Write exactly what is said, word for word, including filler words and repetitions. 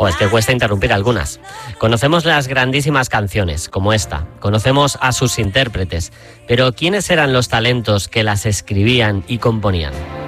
Pues que cuesta interrumpir algunas. Conocemos las grandísimas canciones, como esta. Conocemos a sus intérpretes. Pero ¿quiénes eran los talentos que las escribían y componían?